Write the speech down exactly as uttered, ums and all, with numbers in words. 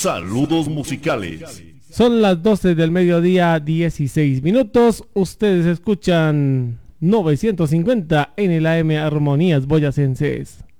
Saludos musicales. Son las doce del mediodía, dieciséis minutos. Ustedes escuchan novecientos cincuenta en el A M Armonías Boyacenses.